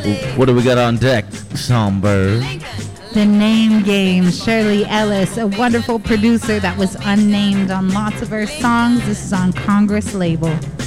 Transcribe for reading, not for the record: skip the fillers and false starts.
What do we got on deck, Songbird? The Name Game, Shirley Ellis, a wonderful producer that was unnamed on lots of her songs. This is on Congress label.